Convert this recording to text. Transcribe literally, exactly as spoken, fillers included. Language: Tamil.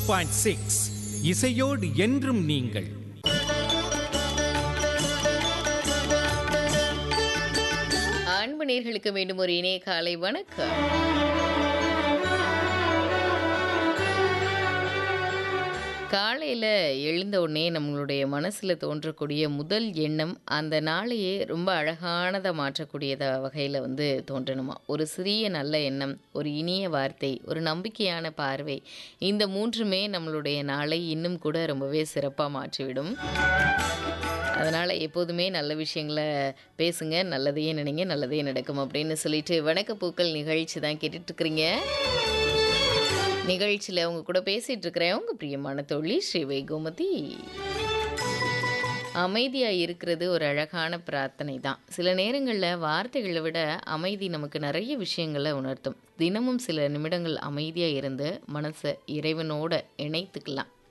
பாயிண்ட் சிக்ஸ் இசையோடு என்றும் நீங்கள். அன்பு நேயர்களுக்கு மீண்டும் ஒரு இணைய காலை வணக்கம். காலையில் எழுந்த உடனே நம்மளுடைய மனசில் தோன்றக்கூடிய முதல் எண்ணம் அந்த நாளையே ரொம்ப அழகானதாக மாற்றக்கூடியத வகையில் வந்து தோன்றணுமா. ஒரு சிறிய நல்ல எண்ணம், ஒரு இனிய வார்த்தை, ஒரு நம்பிக்கையான பார்வை, இந்த மூன்றுமே நம்மளுடைய நாளை இன்னும் கூட ரொம்பவே சிறப்பாக மாற்றிவிடும். அதனால் எப்போதுமே நல்ல விஷயங்களை பேசுங்க, நல்லதையே நினைங்க, நல்லதே நடக்கும் அப்படின்னு சொல்லிட்டு வணக்கப்பூக்கள் நிகழ்ச்சி தான் கேட்டுட்ருக்குறீங்க. நிகழ்ச்சியில் அவங்க கூட பேசிகிட்டு இருக்கிறேன் உங்கள் பிரியமான தோழி ஸ்ரீவை கோமதி. அமைதியாக இருக்கிறது ஒரு அழகான பிரார்த்தனை தான். சில நேரங்களில் வார்த்தைகளை விட அமைதி நமக்கு நிறைய விஷயங்களை உணர்த்தும். தினமும் சில நிமிடங்கள் அமைதியாக இருந்து மனசை இறைவனோட இணைத்துக்கலாம்.